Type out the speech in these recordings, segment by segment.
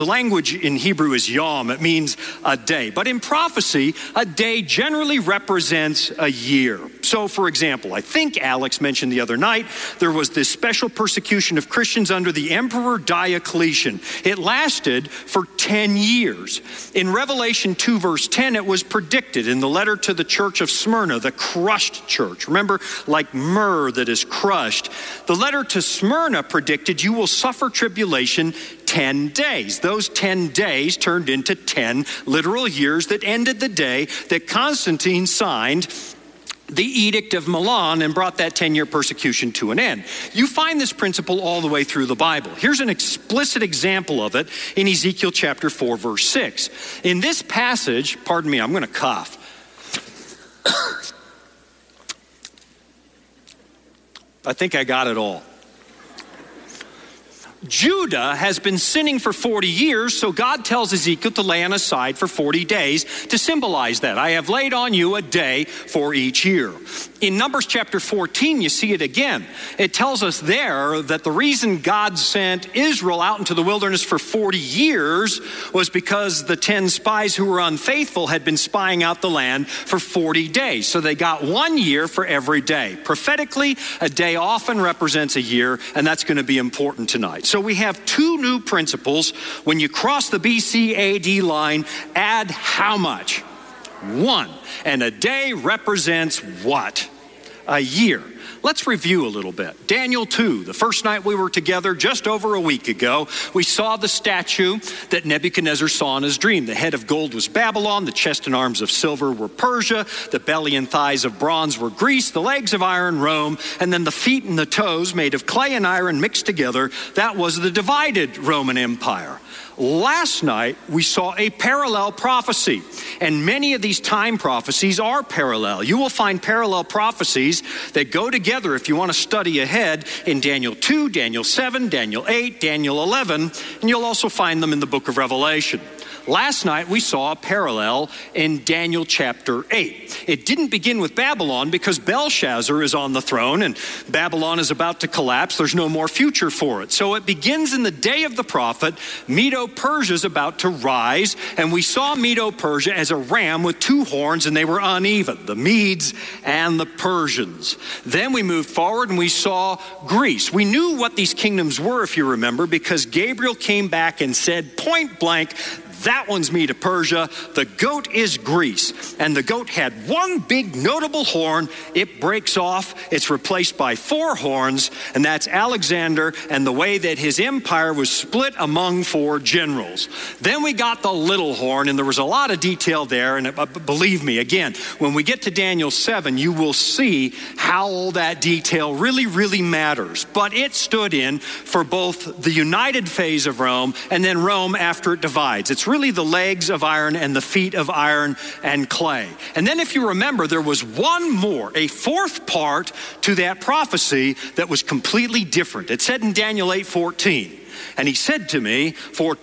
The language in Hebrew is yom. It means a day. But in prophecy, a day generally represents a year. So, for example, I think Alex mentioned the other night, there was this special persecution of Christians under the Emperor Diocletian. It lasted for 10 years. In Revelation 2, verse 10, it was predicted in the letter to the church of Smyrna, the crushed church. Remember, like myrrh that is crushed. The letter to Smyrna predicted you will suffer tribulation 10 days. Those 10 days turned into 10 literal years that ended the day that Constantine signed the Edict of Milan and brought that 10-year persecution to an end. You find this principle all the way through the Bible. Here's an explicit example of it in Ezekiel chapter 4, verse 6. In this passage, pardon me, I'm going to cough. I think I got it all. Judah has been sinning for 40 years, so God tells Ezekiel to lay on aside for 40 days to symbolize that. I have laid on you a day for each year. In Numbers chapter 14, you see it again. It tells us there that the reason God sent Israel out into the wilderness for 40 years was because the 10 spies who were unfaithful had been spying out the land for 40 days. So they got 1 year for every day. Prophetically, a day often represents a year, and that's going to be important tonight. So we have two new principles. When you cross the BC AD line, add how much? 1. And a day represents what? A year. Let's review a little bit. Daniel 2, the first night we were together just over a week ago, we saw the statue that Nebuchadnezzar saw in his dream. The head of gold was Babylon, the chest and arms of silver were Persia, the belly and thighs of bronze were Greece, the legs of iron, Rome, and then the feet and the toes made of clay and iron mixed together, that was the divided Roman Empire. Last night, we saw a parallel prophecy, and many of these time prophecies are parallel. You will find parallel prophecies that go together if you want to study ahead in Daniel 2, Daniel 7, Daniel 8, Daniel 11, and you'll also find them in the book of Revelation. Last night, we saw a parallel in Daniel chapter 8. It didn't begin with Babylon because Belshazzar is on the throne and Babylon is about to collapse. There's no more future for it. So it begins in the day of the prophet. Medo-Persia is about to rise, and we saw Medo-Persia as a ram with 2 horns, and they were uneven, the Medes and the Persians. Then we moved forward and we saw Greece. We knew what these kingdoms were, if you remember, because Gabriel came back and said point blank, that one's Medo-Persia. The goat is Greece. And the goat had one big notable horn. It breaks off. It's replaced by 4 horns. And that's Alexander and the way that his empire was split among 4 generals. Then we got the little horn, and there was a lot of detail there. And believe me, again, when we get to Daniel 7, you will see how all that detail really, really matters. But it stood in for both the united phase of Rome and then Rome after it divides. It's really the legs of iron and the feet of iron and clay. And then if you remember, there was one more, a 4th part to that prophecy that was completely different. It said in Daniel 8:14, and he said to me, for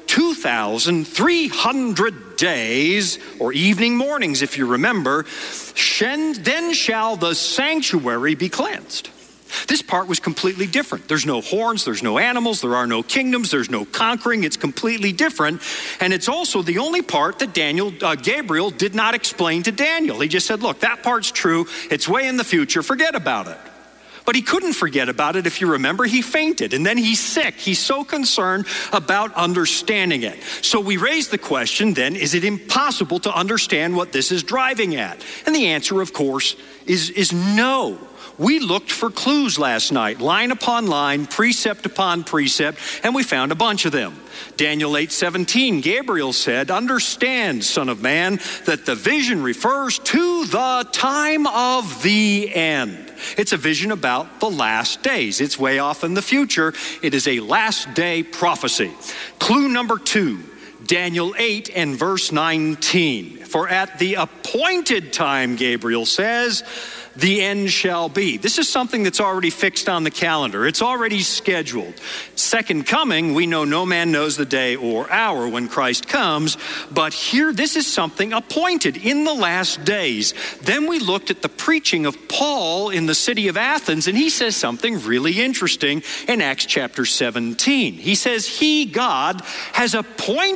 2,300 days, or evening mornings if you remember, then shall the sanctuary be cleansed. This part was completely different. There's no horns, there's no animals, there are no kingdoms, there's no conquering. It's completely different. And it's also the only part that Gabriel did not explain to Daniel. He just said, look, that part's true. It's way in the future. Forget about it. But he couldn't forget about it. If you remember, he fainted and then he's sick. He's so concerned about understanding it. So we raised the question then, is it impossible to understand what this is driving at? And the answer, of course, is no. We looked for clues last night, line upon line, precept upon precept, and we found a bunch of them. Daniel 8:17, Gabriel said, understand, son of man, that the vision refers to the time of the end. It's a vision about the last days. It's way off in the future. It is a last day prophecy. Clue number 2, Daniel 8 and verse 19. For at the appointed time, Gabriel says, the end shall be. This is something that's already fixed on the calendar. It's already scheduled. Second coming, we know no man knows the day or hour when Christ comes, but here this is something appointed in the last days. Then we looked at the preaching of Paul in the city of Athens, and he says something really interesting in Acts chapter 17. He says, God has appointed